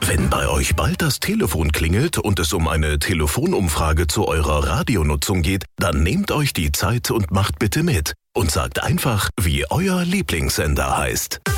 Wenn bei euch bald das Telefon klingelt und es um eine Telefonumfrage zu eurer Radionutzung geht, dann nehmt euch die Zeit und macht bitte mit. Und sagt einfach, wie euer Lieblingssender heißt.